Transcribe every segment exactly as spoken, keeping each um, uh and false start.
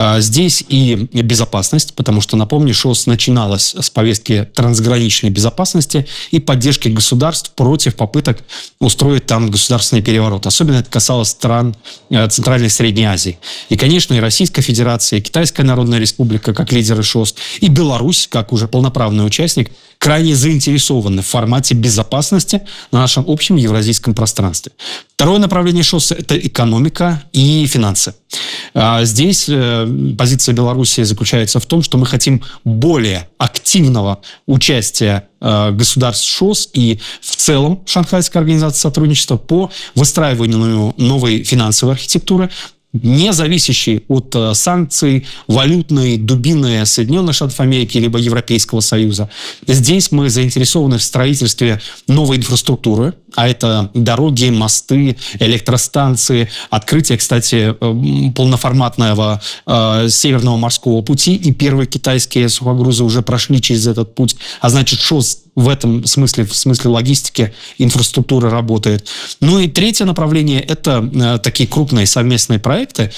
Здесь и безопасность, потому что, напомню, ШОС начиналась с повестки трансграничной безопасности и поддержки государств против попыток устроить там государственный переворот. Особенно это касалось стран Центральной и Средней Азии. И, конечно, и Российская Федерация, и Китайская Народная Республика, как лидеры ШОС, и Беларусь, как уже полноправный участник, крайне заинтересованы в формате безопасности на нашем общем евразийском пространстве. Второе направление ШОС – это экономика и финансы. Здесь позиция Беларуси заключается в том, что мы хотим более активного участия государств ШОС и в целом Шанхайской организации сотрудничества по выстраиванию новой финансовой архитектуры, не зависящей от э, санкций, валютной дубины Соединенных Штатов Америки либо Европейского Союза. Здесь мы заинтересованы в строительстве новой инфраструктуры, а это дороги, мосты, электростанции, открытие, кстати, э, полноформатного э, Северного морского пути, и первые китайские сухогрузы уже прошли через этот путь, а значит, ШОС в этом смысле, в смысле логистики, инфраструктуры работает. Ну и третье направление – это э, такие крупные совместные проекты, проекты,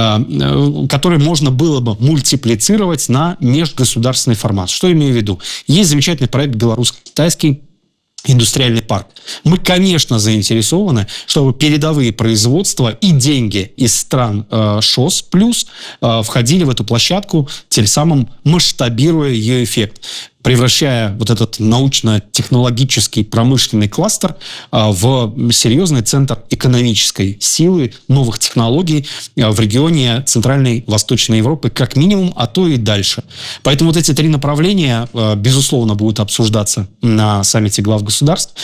которые можно было бы мультиплицировать на межгосударственный формат. Что имею в виду? Есть замечательный проект белорусско-китайский индустриальный парк. Мы, конечно, заинтересованы, чтобы передовые производства и деньги из стран э, ШОС плюс э, входили в эту площадку, тем самым масштабируя ее эффект, превращая вот этот научно-технологический промышленный кластер а, в серьезный центр экономической силы, новых технологий а, в регионе Центральной и Восточной Европы, как минимум, а то и дальше. Поэтому вот эти три направления, а, безусловно, будут обсуждаться на саммите глав государств.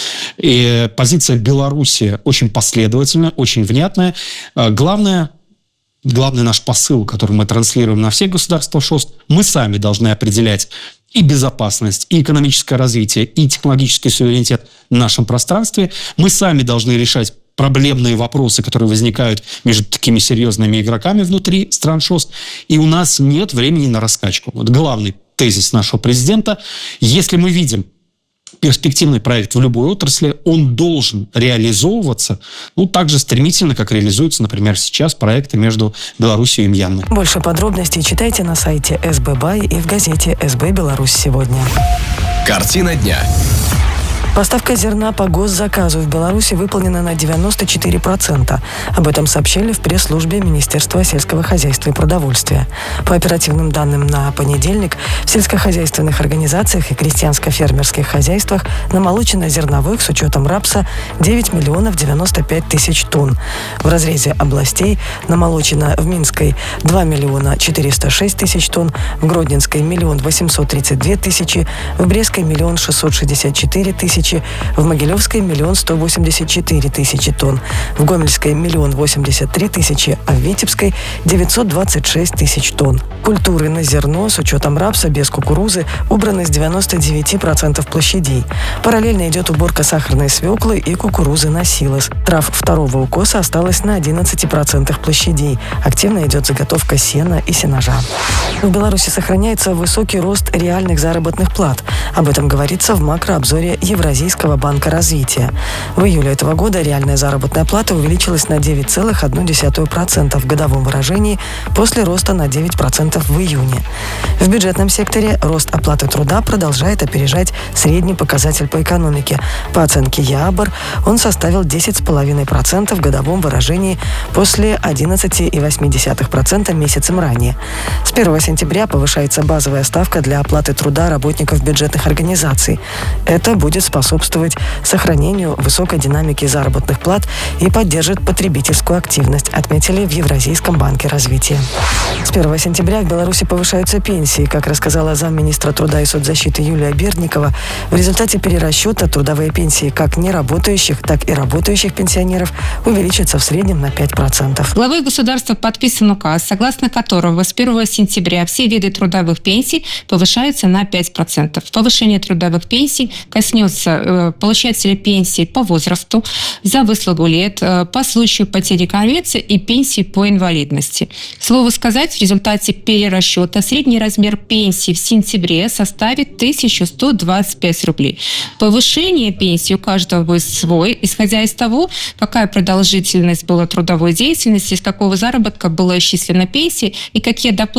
И позиция Беларуси очень последовательная, очень внятная. А, главное... Главный наш посыл, который мы транслируем на все государства ШОС, мы сами должны определять и безопасность, и экономическое развитие, и технологический суверенитет в нашем пространстве. Мы сами должны решать проблемные вопросы, которые возникают между такими серьезными игроками внутри стран ШОС. И у нас нет времени на раскачку. Вот главный тезис нашего президента. Если мы видим перспективный проект в любой отрасли, он должен реализовываться, ну, так же стремительно, как реализуются, например, сейчас проекты между Беларусью и Мьянмой. Больше подробностей читайте на сайте эс бэ бай и в газете эс бэ Беларусь сегодня. Картина дня. Поставка зерна по госзаказу в Беларуси выполнена на девяносто четыре процента. Об этом сообщили в пресс-службе Министерства сельского хозяйства и продовольствия. По оперативным данным на понедельник, в сельскохозяйственных организациях и крестьянско-фермерских хозяйствах намолочено зерновых с учетом рапса девять миллионов девяносто пять тысяч тонн. В разрезе областей намолочено в Минской два миллиона четыреста шесть тысяч тонн, в Гродненской миллион восемьсот тридцать две тысячи, в Брестской миллион шестьсот шестьдесят четыре тысячи, в Могилевской миллион сто восемьдесят четыре тысячи тонн, в Гомельской миллион восемьдесят три тысячи, а в Витебской девятьсот двадцать шесть тысяч тонн. Культуры на зерно с учетом рапса без кукурузы убраны с девяноста девяти процентов площадей. Параллельно идет уборка сахарной свеклы и кукурузы на силос. Трав второго укоса осталось на одиннадцати процентах площадей. Активно идет заготовка сена и сенажа. В Беларуси сохраняется высокий рост реальных заработных плат. Об этом говорится в макрообзоре Евразийского банка развития. В июле этого года реальная заработная плата увеличилась на девять целых одну десятую процента в годовом выражении после роста на девять процентов в июне. В бюджетном секторе рост оплаты труда продолжает опережать средний показатель по экономике. По оценке ЯАБР он составил десять целых пять десятых процента в годовом выражении после одиннадцати целых восьми десятых процента месяцем ранее. С первого сентября повышается базовая ставка для оплаты труда работников бюджетных организаций. Это будет способствовать сохранению высокой динамики заработных плат и поддержит потребительскую активность, отметили в Евразийском банке развития. С первого сентября в Беларуси повышаются пенсии. Как рассказала замминистра труда и соцзащиты Юлия Бердникова, в результате перерасчета трудовые пенсии как неработающих, так и работающих пенсионеров увеличатся в среднем на пять процентов. Главой государства подписан указ, согласно которого с первого сентября все виды трудовых пенсий повышаются на пять процентов. Повышение трудовых пенсий коснется э, получателей пенсий по возрасту, за выслугу лет, э, по случаю потери конвенции и пенсии по инвалидности. К слову сказать, в результате перерасчета средний размер пенсии в сентябре составит тысячу сто двадцать пять рублей. Повышение пенсии у каждого будет свой, исходя из того, какая продолжительность была трудовой деятельности, из какого заработка была исчислена пенсия и какие доплаты